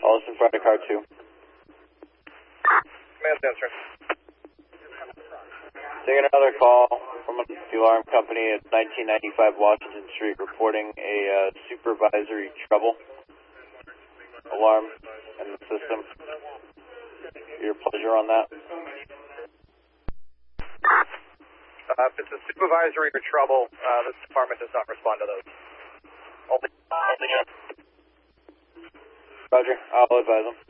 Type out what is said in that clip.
Ellison Friday Car 2. Command's answering. Taking another call from the alarm company at 1995 Washington Street reporting a supervisory trouble alarm in the system. Your pleasure on that? If it's a supervisory or trouble, this department does not respond to those. Roger, I'll advise them.